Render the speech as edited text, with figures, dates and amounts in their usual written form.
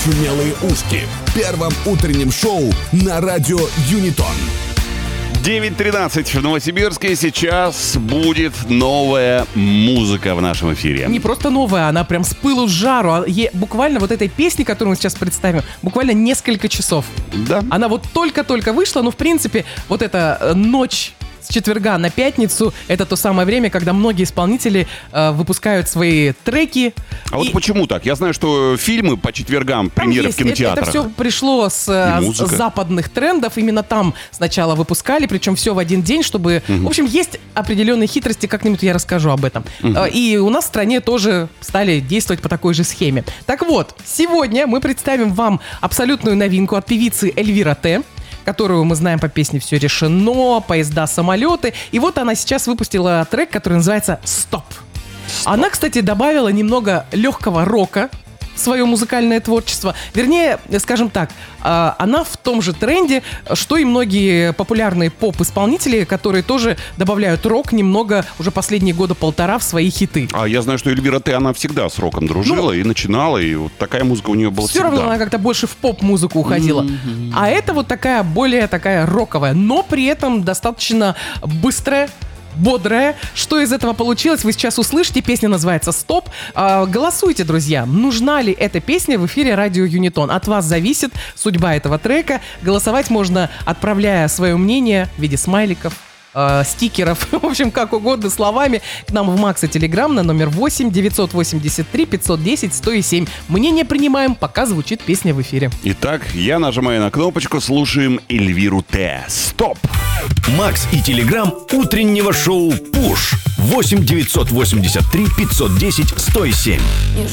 Очумелые ушки. Первом утреннем шоу на радио Юнитон. 9:13 в Новосибирске. Сейчас будет новая музыка в нашем эфире. Не просто новая, она прям с пылу с жару. Буквально вот этой песни, которую мы сейчас представим, буквально несколько часов. Да. Она вот только-только вышла, но в принципе вот эта ночь с четверга на пятницу — это то самое время, когда многие исполнители выпускают свои треки. А вот почему так? Я знаю, что фильмы по четвергам, премьеры в кинотеатрах. Это все пришло с западных трендов. Именно там сначала выпускали, причем все в один день, чтобы... В общем, есть определенные хитрости, как-нибудь я расскажу об этом. И у нас в стране тоже стали действовать по такой же схеме. Так вот, сегодня мы представим вам абсолютную новинку от певицы Эльвира Т., которую мы знаем по песне «Все решено», «Поезда, самолеты». И вот она сейчас выпустила трек, который называется «Стоп». Она, кстати, добавила немного легкого рока в свое музыкальное творчество. Вернее, скажем так, она в том же тренде, что и многие популярные поп-исполнители, которые тоже добавляют рок немного уже последние года полтора в свои хиты. А я знаю, что Эльвира Т., она всегда с роком дружила и начинала, и вот такая музыка у нее была все всегда. Все равно она как-то больше в поп-музыку уходила. А это вот такая более такая роковая, но при этом достаточно быстрая, бодрая. Что из этого получилось, вы сейчас услышите. Песня называется «Стоп». Голосуйте, друзья. Нужна ли эта песня в эфире радио Юнитон? От вас зависит судьба этого трека. Голосовать можно, отправляя свое мнение в виде смайликов, стикеров, в общем, как угодно, словами к нам в Макс и Телеграм на номер 8 983 510 107. Мнение принимаем, пока звучит песня в эфире. Итак, я нажимаю на кнопочку, слушаем Эльвиру Т. «Стоп». Макс и Телеграм утреннего шоу «Пуш». 8 983 510 107. Не